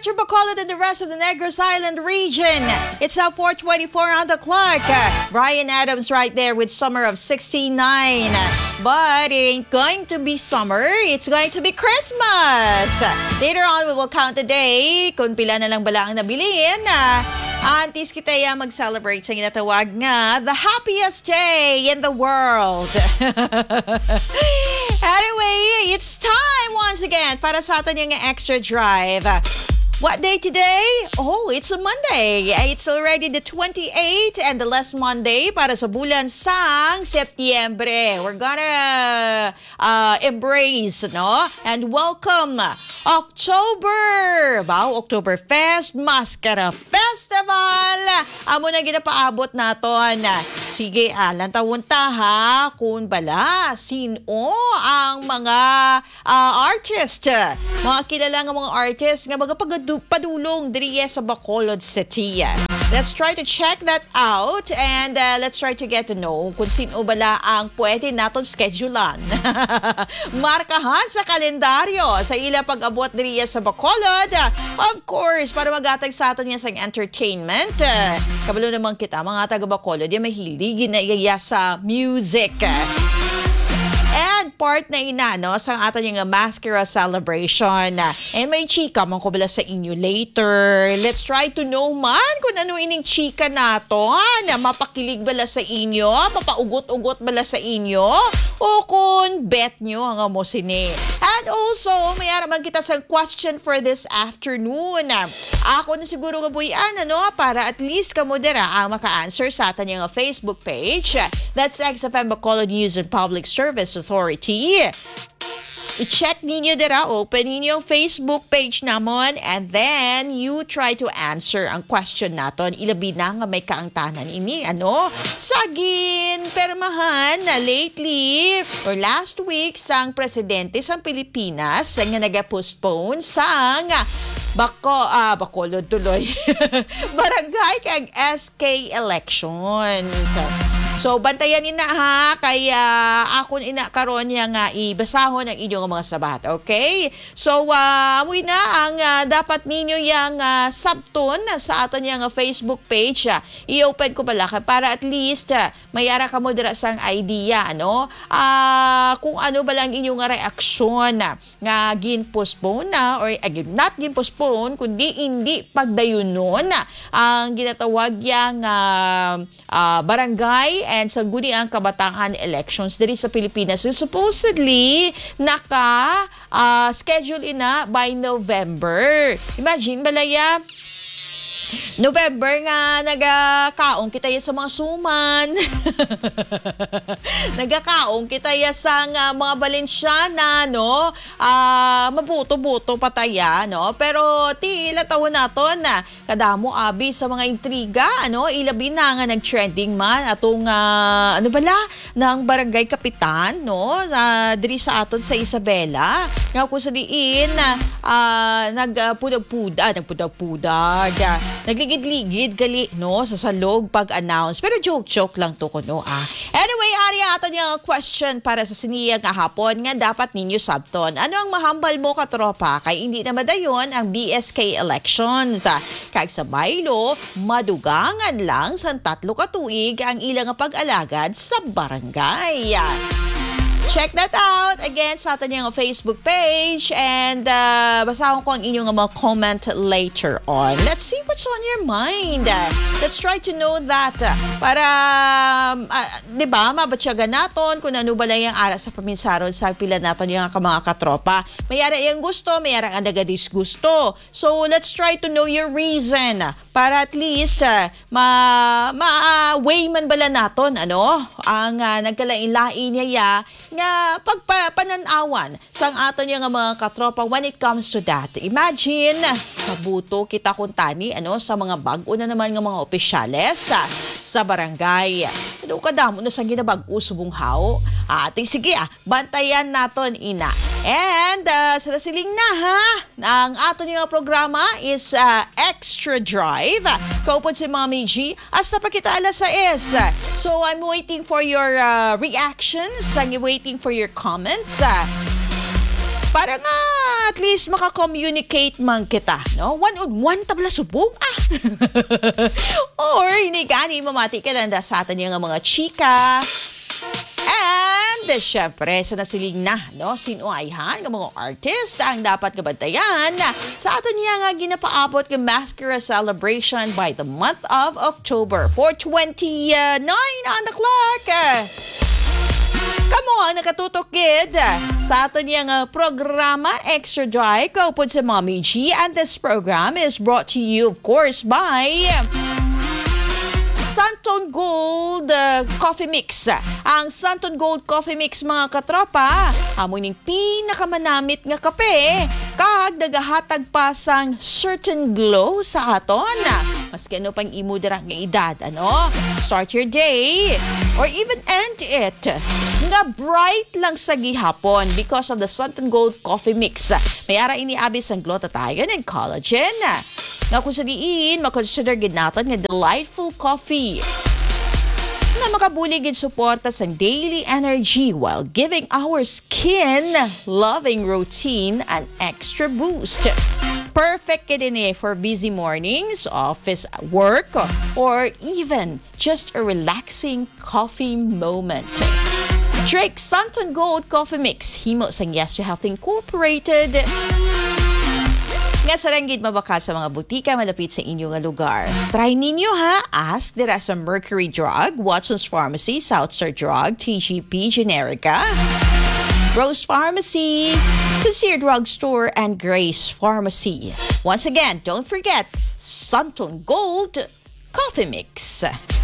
Metro Bacolod and the rest of the Negros Island region. It's now 4:24 on the clock. Brian Adams right there with Summer of 69. But it ain't going to be summer, it's going to be Christmas. Later on, we will count the day kung pila na lang bala ang nabiliin. Antis kita mag-celebrate sa ginatawag nga the happiest day in the world. Anyway, it's time once again para sa atin yung extra drive. What day today? Oh, it's a Monday. It's already the 28th and the last Monday para sa bulan sang Setyembre. We're gonna embrace, no? And welcome October! Wow, Oktoberfest, Mascara Festival! Amo na ginapaabot naton. Sige, lantawon ta ha, kung bala, sino ang mga artist, mga kilalang mga artist nga padulong diri sa Bacolod City. Let's try to check that out and let's try to get to know kung sino bala ang pwede naton schedulean. Markahan sa kalendaryo sa ila pag-abot diri sa Bacolod. Of course, para magatag sa aton niya sa entertainment. Kabalo naman kita, mga taga Bacolod, yung mahilig ginayaya sa music. And part na ina, no, sa atin yung mascara celebration. And may chika man ko bala sa inyo later. Let's try to know man kung ano ining chika naton. Mapakilig bala sa inyo, mapaugot-ugot bala sa inyo, o kung bet nyo ang mo sini. And also, may araman kita sa question for this afternoon. Ako na siguro kabuyan, ano, para at least kamodera ang maka-answer sa atin yung Facebook page. That's XFM Bacolod News and Public Service Authority. I-check ninyo dira, open ninyo yung Facebook page namon, and then you try to answer ang question naton. Ilabi na nga may kaangtanan ini, ano? Sagin, permahan na lately or last week sang presidente sang Pilipinas nga nag-postpone sang Bacolod tuloy. Barangay kag SK elections. So, bantayan ina ha, kaya akon ina karon nga ibasahon ang inyong mga sabat, okay? So, amoy na ang dapat ninyo yung sabton sa aton yung Facebook page. I-open ko pala para at least mayara ka mo dira sang idea, ano? Kung ano ba lang inyong reaksyon nga gin-postpone na or not gin-postpone, kundi hindi pagdayunon ang ginatawag yung barangay and sa Guniang Kabataan elections diri sa Pilipinas. So, supposedly, schedule ina by November. Imagine, balaya, November nga nagakaong kita sa mga suman. Nagakaong kita sa mga Balensyana, no? Mabuto-buto pataya, no? Pero tila tawon naton na kadamo abi sa mga intriga, ano? Ilabi na nga nag-trending man atong ano bala ng barangay kapitan, no? Diri sa aton sa Isabela. Nga ko sa diin nagpudag-pudag, nagligid-ligid gali, no, sa salog pag-announce. Pero joke-joke lang to ko, no, Anyway, ari ato yung question para sa siniyang kahapon nga dapat ninyo sabton. Ano ang mahambal mo katropa? Kay hindi na madayon ang BSK elections. Kag sa baylo, madugangan lang sa 3 katuig ang ilang pag-alagad sa barangay. Check that out again sa atin yung Facebook page and basahon ko ang inyong mga comment later on. Let's see what's on your mind. Let's try to know that para, di ba, mabatsyagan naton kung ano ba lang yung ara sa paminsaron sa pila naton yung mga katropa. Mayara yung gusto, mayara ang nagadisgusto. So, let's try to know your reason para at least ma-weigh man bala naton, ano, ang nagkalain-lain niya nga pagpananawan sang aton yung mga katropa when it comes to that. Imagine, mabuto kita kuntani, ano, sa mga bago na naman ng mga opisyales sa barangay. Ano kadamo na sang ginabag-o subunghaw. Sige, bantayan naton ina. And sa siling na ha, ang aton yung programa is Extra Drive. Kaupod si Mommy G. Hasta pa kita alas 6. So I'm waiting for your reactions. I'm waiting for your comments. Para nga at least maka-communicate man kita, no? One-on-one tabla subong, Or hindi ka, ni mamati ka lang sa atin yung mga chika. And, syempre, sa nasiling na, no? Sino ay ng mga artist ang dapat kabantayan sa atin niya nga ginapaabot ng Mascara celebration by the month of October. 4:29 on the clock. Kamo ang nakatutok sa atin niyang programa Extra Dry kaupod sa Mommy G, and this program is brought to you of course by Santon Gold Coffee Mix. Ang Santon Gold Coffee Mix mga katropa, amo ning pinakamanamit nga kape kag nagahatag pa sang certain glow sa aton. Maski ano pang imo dira nga edad, start your day or even end it nga bright lang sa gihapon because of the Santon Gold Coffee Mix. May ara iniabis ang glutathione and collagen nga kung sa diin makonsider gid natin nga delightful coffee na makabulig gid suporta sa daily energy while giving our skin loving routine an extra boost. Perfect gid ini for busy mornings, office work, or even just a relaxing coffee moment. Drake Santon Gold Coffee Mix, himo sang Yes to Health Incorporated. Nga saranggid mabaka sa mga butika malapit sa inyong lugar. Try ninyo as dira sa Mercury Drug, Watson's Pharmacy, Southstar Drug, TGP Generica, Rose Pharmacy, Sincere Drugstore, and Grace Pharmacy. Once again, don't forget Santon Gold Coffee Mix.